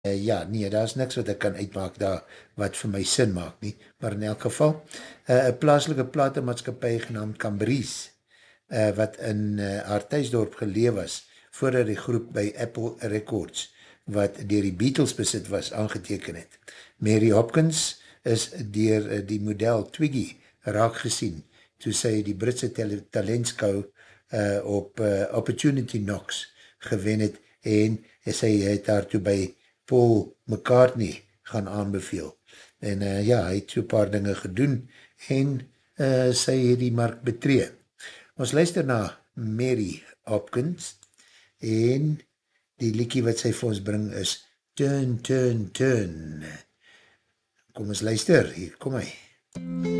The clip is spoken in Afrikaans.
Ja, nee, daar is niks wat ek kan uitmaak daar, wat vir my sin maak nie, maar in elk geval, een plaaslike platemaatskapie genaamd Cambries, wat in haar thuisdorp geleef was, voordat die groep by Apple Records, wat dier die Beatles besit was, aangeteken het. Mary Hopkins is dier die model Twiggy raak gesien, toe sy die Britse talentskou op Opportunity Knocks gewen het, en sy het daartoe by Paul McCartney gaan aanbeveel. En ja, hy het so paar dinge gedoen en sy het die mark betree. Ons luister na Mary Hopkins en die liedjie wat sy vir ons bring is Turn, Turn, Turn. Kom ons luister, hier kom hy.